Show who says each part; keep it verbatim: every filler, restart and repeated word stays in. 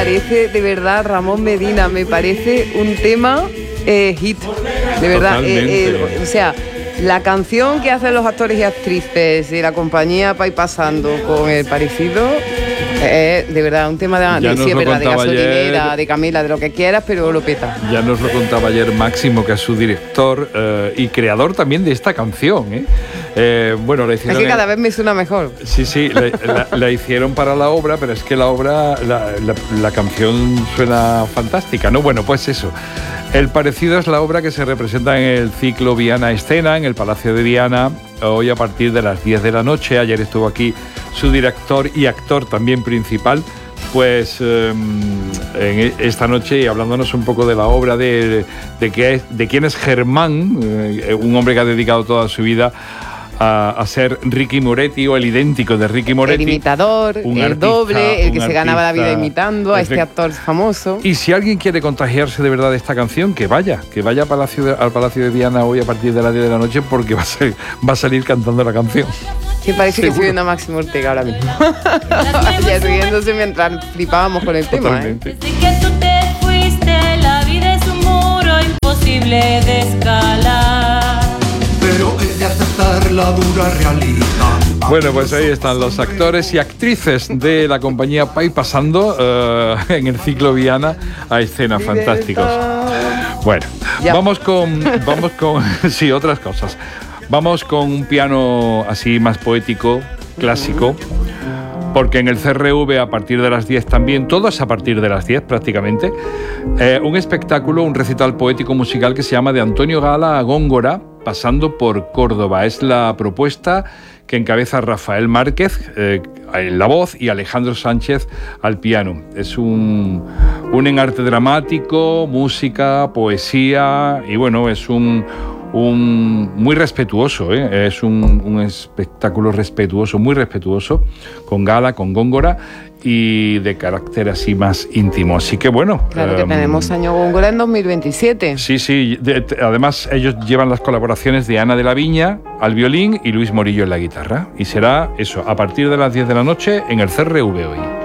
Speaker 1: parece, de verdad, Ramón Medina, me parece un tema eh, hit, de verdad. Eh, eh, o sea, la canción que hacen los actores y actrices de la compañía Pa' ir pasando con el parecido... Eh, de verdad, un tema de, de, sí, es verdad, de gasolinera, ayer, de Camila, de lo que quieras, pero lo peta.
Speaker 2: Ya nos lo contaba ayer Máximo, que es su director eh, y creador también de esta canción. ¿eh? Eh, bueno, la hicieron
Speaker 1: es que cada
Speaker 2: en...
Speaker 1: vez me suena mejor.
Speaker 2: Sí, sí, la, la, la hicieron para la obra, pero es que la obra, la, la, la canción suena fantástica, ¿no? Bueno, pues eso. El parecido es la obra que se representa en el ciclo Viana Escena, en el Palacio de Viana, hoy a partir de las diez de la noche. Ayer estuvo aquí su director y actor también principal, pues eh, en esta noche, y hablándonos un poco de la obra, de, de, que es, de quién es Germán, eh, un hombre que ha dedicado toda su vida a, a ser Ricky Moretti, o el idéntico de Ricky Moretti.
Speaker 1: El imitador, el artista, doble, el que se ganaba la vida imitando a este actor famoso.
Speaker 2: Y si alguien quiere contagiarse de verdad de esta canción, que vaya, que vaya a Palacio de, al Palacio de Viana hoy a partir de las diez de la noche, porque va a, ser, va a salir cantando la canción.
Speaker 1: Sí, parece ¿Seguro? que estoy viendo a Máximo Ortega ahora mismo. Ya riéndose mientras flipábamos con el
Speaker 2: Totalmente.
Speaker 1: tema. ¿eh?
Speaker 3: Desde que tú te fuiste, la vida es un muro imposible de escalar.
Speaker 4: Pero he de aceptar la dura realidad.
Speaker 2: Bueno, pues ahí están los actores y actrices de la compañía Pa' ir pasando uh, en el ciclo Viana a escena. Fantásticos. Bueno, ya. vamos con, vamos con, sí, otras cosas. Vamos con un piano así más poético, clásico, porque en el C R V a partir de las diez también, todo es a partir de las diez prácticamente, eh, un espectáculo, un recital poético musical que se llama De Antonio Gala a Góngora, pasando por Córdoba. Es la propuesta que encabeza Rafael Márquez eh, en la voz y Alejandro Sánchez al piano. Es un, un enarte dramático, música, poesía y bueno, es un... Un, muy respetuoso, ¿eh? Es un, un espectáculo respetuoso, muy respetuoso, con Gala, con Góngora y de carácter así más íntimo. Así que bueno.
Speaker 1: Claro que um, tenemos año Góngora en dos mil veintisiete.
Speaker 2: Sí, sí. De, de, además, ellos llevan las colaboraciones de Ana de la Viña al violín y Luis Morillo en la guitarra. Y será eso, a partir de las diez de la noche en el C R V hoy.